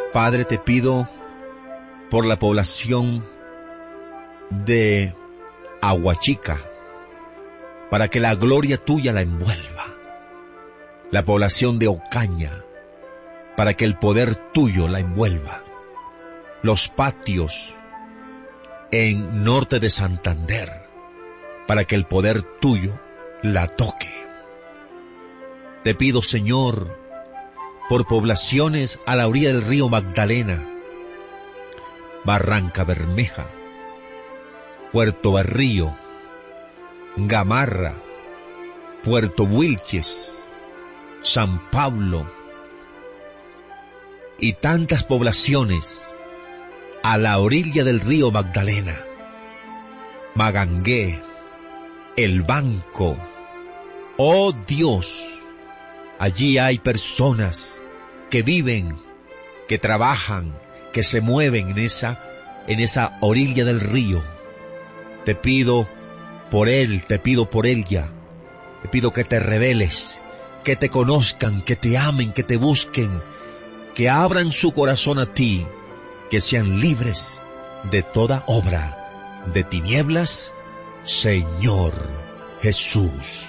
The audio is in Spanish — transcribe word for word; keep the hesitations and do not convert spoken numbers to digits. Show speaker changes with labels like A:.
A: Padre, te pido por la población de Aguachica, para que la gloria tuya la envuelva. La población de Ocaña, para que el poder tuyo la envuelva. Los patios en norte de Santander, para que el poder tuyo la toque. Te pido, Señor, por poblaciones a la orilla del río Magdalena, Barranca Bermeja, Puerto Barrillo, Gamarra, Puerto Wilches, San Pablo y tantas poblaciones a la orilla del río Magdalena, Magangué, El Banco. Oh Dios, allí hay personas que viven, que trabajan, que se mueven en esa, en esa orilla del río. Te pido por él, te pido por ella, te pido que te reveles, que te conozcan, que te amen, que te busquen, que abran su corazón a ti, que sean libres de toda obra de tinieblas, Señor Jesús.